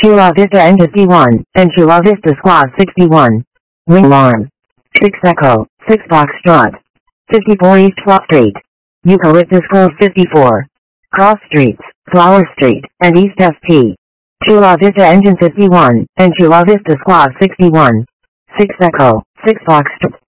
Chula Vista Engine 51, and Chula Vista Squad 61. Wing alarm. 6 Echo, 6 Foxtrot. 54 East 12th Street. Eucalyptus Grove 54. Cross Streets, Flower Street, and East St. Chula Vista Engine 51, and Chula Vista Squad 61. 6 Echo, 6 Foxtrot.